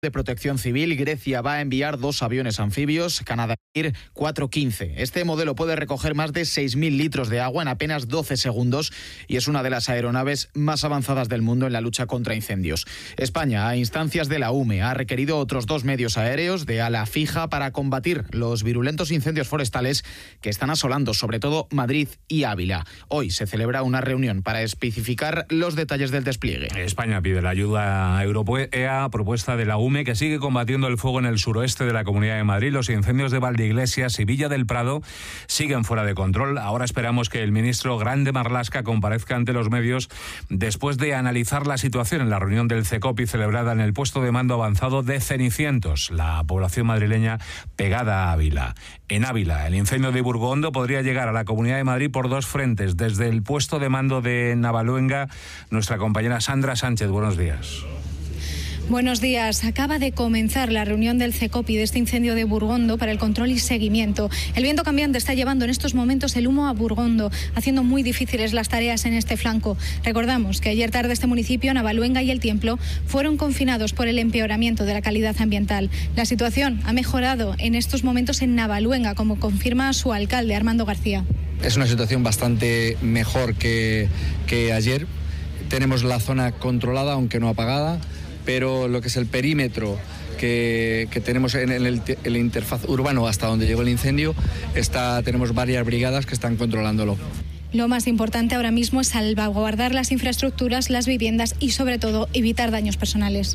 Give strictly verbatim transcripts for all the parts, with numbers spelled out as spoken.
de Protección Civil, Grecia va a enviar dos aviones anfibios, Canadá cuatro quince. Este modelo puede recoger más de seis mil litros de agua en apenas doce segundos y es una de las aeronaves más avanzadas del mundo en la lucha contra incendios. España, a instancias de la U M E, ha requerido otros dos medios aéreos de ala fija para combatir los virulentos incendios forestales que están asolando sobre todo Madrid y Ávila. Hoy se celebra una reunión para especificar los detalles del despliegue. España pide la ayuda europea a propuesta de la U M E, que sigue combatiendo el fuego en el suroeste de la Comunidad de Madrid. Los incendios de Valdeiglesias y Villa del Prado siguen fuera de control. Ahora esperamos que el ministro Grande Marlaska comparezca ante los medios después de analizar la situación en la reunión del CECOPI celebrada en el puesto de mando avanzado de Cenicientos, la población madrileña pegada a Ávila. En Ávila, el incendio de Burgondo podría llegar a la Comunidad de Madrid por dos frentes. Desde el puesto de mando de Navaluenga, nuestra compañera Sandra Sánchez. Buenos días. Buenos días. Acaba de comenzar la reunión del CECOPI de este incendio de Burgondo para el control y seguimiento. El viento cambiante está llevando en estos momentos el humo a Burgondo, haciendo muy difíciles las tareas en este flanco. Recordamos que ayer tarde este municipio, Navaluenga y El Tiemplo, fueron confinados por el empeoramiento de la calidad ambiental. La situación ha mejorado en estos momentos en Navaluenga, como confirma su alcalde, Armando García. Es una situación bastante mejor que, que ayer. Tenemos la zona controlada, aunque no apagada, pero lo que es el perímetro que, que tenemos en el, el interfaz urbano hasta donde llegó el incendio, está, tenemos varias brigadas que están controlándolo. Lo más importante ahora mismo es salvaguardar las infraestructuras, las viviendas y sobre todo evitar daños personales.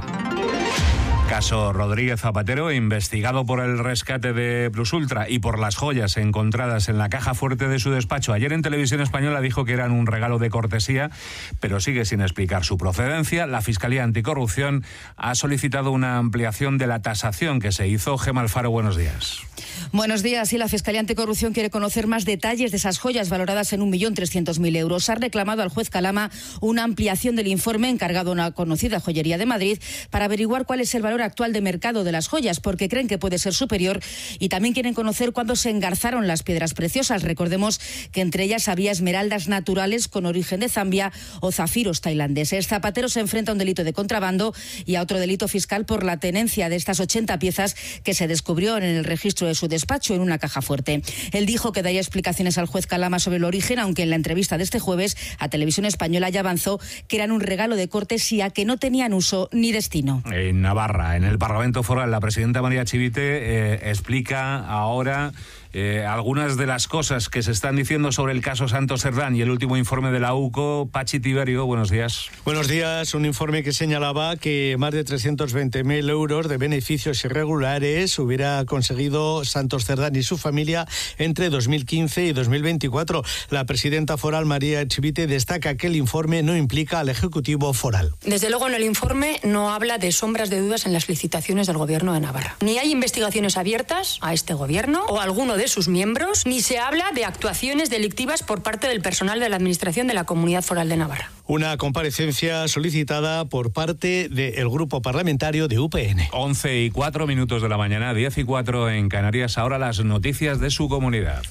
Caso Rodríguez Zapatero, investigado por el rescate de Plus Ultra y por las joyas encontradas en la caja fuerte de su despacho. Ayer en Televisión Española dijo que eran un regalo de cortesía, pero sigue sin explicar su procedencia. La Fiscalía Anticorrupción ha solicitado una ampliación de la tasación que se hizo. Gemma Alfaro, buenos días. Buenos días. Y la Fiscalía Anticorrupción quiere conocer más detalles de esas joyas valoradas en un millón trescientos mil euros. Ha reclamado al juez Calama una ampliación del informe encargado a una conocida joyería de Madrid para averiguar cuál es el valor actual de mercado de las joyas, porque creen que puede ser superior, y también quieren conocer cuándo se engarzaron las piedras preciosas. Recordemos que entre ellas había esmeraldas naturales con origen de Zambia o zafiros tailandeses. Zapatero se enfrenta a un delito de contrabando y a otro delito fiscal por la tenencia de estas ochenta piezas que se descubrió en el registro de su despacho en una caja fuerte. Él dijo que daría explicaciones al juez Calama sobre el origen, aunque en la entrevista de este jueves a Televisión Española ya avanzó que eran un regalo de cortesía, que no tenían uso ni destino. En Navarra, en el Parlamento Foral, la presidenta María Chivite eh, explica ahora eh, algunas de las cosas que se están diciendo sobre el caso Santos Cerdán y el último informe de la U C O. Pachi Tiberio, buenos días. Buenos días. Un informe que señalaba que más de trescientos veinte mil euros de beneficios irregulares hubiera conseguido Santos Cerdán y su familia entre dos mil quince y dos mil veinticuatro. La presidenta foral María Chivite destaca que el informe no implica al Ejecutivo foral. Desde luego en el informe no habla de sombras de dudas en las licitaciones del Gobierno de Navarra. Ni hay investigaciones abiertas a este Gobierno o a alguno de sus miembros, ni se habla de actuaciones delictivas por parte del personal de la Administración de la Comunidad Foral de Navarra. Una comparecencia solicitada por parte del Grupo Parlamentario de U P N. once y cuatro minutos de la mañana, diez y cuatro en Canarias. Ahora las noticias de su comunidad.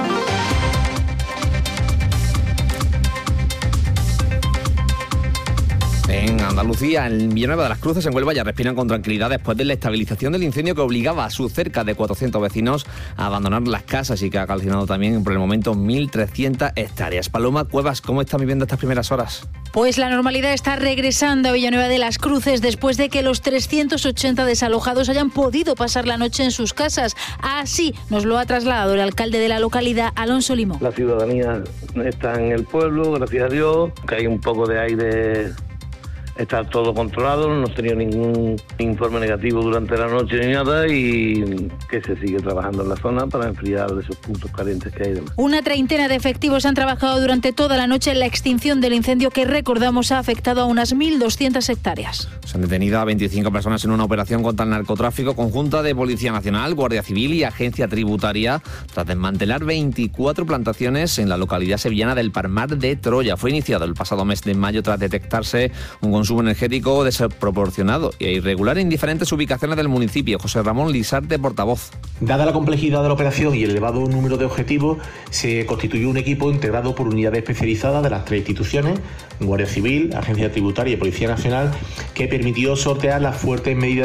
En Andalucía, en Villanueva de las Cruces, en Huelva, ya respiran con tranquilidad después de la estabilización del incendio que obligaba a sus cerca de cuatrocientos vecinos a abandonar las casas y que ha calcinado también por el momento mil trescientas hectáreas. Paloma Cuevas, ¿cómo están viviendo estas primeras horas? Pues la normalidad está regresando a Villanueva de las Cruces después de que los trescientos ochenta desalojados hayan podido pasar la noche en sus casas. Así nos lo ha trasladado el alcalde de la localidad, Alonso Limón. La ciudadanía está en el pueblo, gracias a Dios, que hay un poco de aire. Está todo controlado, no hemos tenido ningún informe negativo durante la noche ni nada, y que se sigue trabajando en la zona para enfriar esos puntos calientes que hay demás. Una treintena de efectivos han trabajado durante toda la noche en la extinción del incendio que, recordamos, ha afectado a unas mil doscientas hectáreas. Se han detenido a veinticinco personas en una operación contra el narcotráfico conjunta de Policía Nacional, Guardia Civil y Agencia Tributaria tras desmantelar veinticuatro plantaciones en la localidad sevillana del Palmar de Troya. Fue iniciado el pasado mes de mayo tras detectarse un consumo energético desproporcionado e irregular en diferentes ubicaciones del municipio. José Ramón Lisarte, portavoz. Dada la complejidad de la operación y el elevado número de objetivos, se constituyó un equipo integrado por unidades especializadas de las tres instituciones, Guardia Civil, Agencia Tributaria y Policía Nacional, que permitió sortear las fuertes medidas